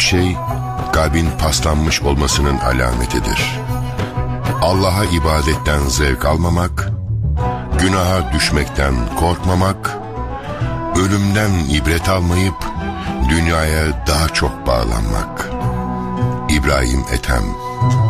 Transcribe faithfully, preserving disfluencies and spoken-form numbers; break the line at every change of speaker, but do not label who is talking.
şey kalbin paslanmış olmasının alametidir. Allah'a ibadetten zevk almamak, günaha düşmekten korkmamak, ölümden ibret almayıp dünyaya daha çok bağlanmak. İbrahim Ethem.